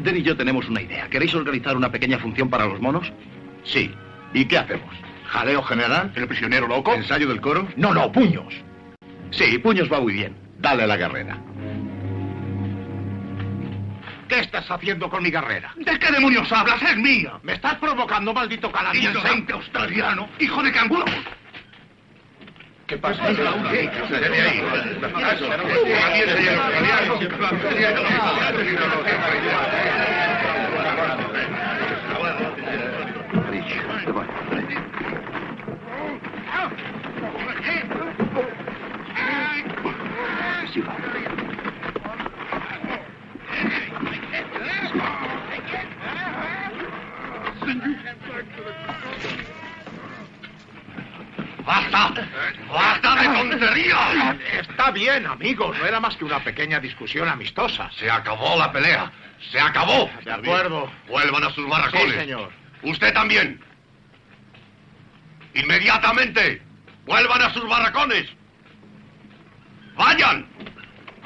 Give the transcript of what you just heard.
Den y yo tenemos una idea. ¿Queréis organizar una pequeña función para los monos? Sí. ¿Y qué hacemos? ¿Jaleo general? ¿El prisionero loco? ¿Ensayo del coro? No, puños. Sí, puños va muy bien. Dale la carrera. ¿Qué estás haciendo con mi carrera? ¿De qué demonios hablas? ¡Es mía! Me estás provocando, maldito canadiense. ¡Ignorante australiano! ¡Hijo de canguro! ¿Qué pasa? ¡Basta! ¡Basta de tonterías! Está bien, amigos. No era más que una pequeña discusión amistosa. Se acabó la pelea. ¡Se acabó! De acuerdo. Vuelvan a sus barracones. Sí, señor. Usted también. Inmediatamente. Vuelvan a sus barracones. ¡Vayan!